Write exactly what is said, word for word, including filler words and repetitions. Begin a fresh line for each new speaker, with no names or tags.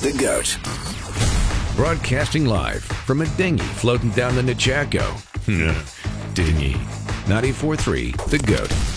The GOAT.
Broadcasting live from a dinghy floating down the Nechako. Dinghy. ninety-four point three The GOAT.